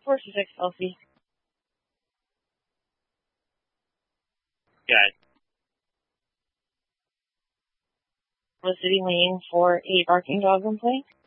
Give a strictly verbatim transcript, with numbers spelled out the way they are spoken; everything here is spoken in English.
four six Elsie. Got it. Was City Lane for a barking dog complaint?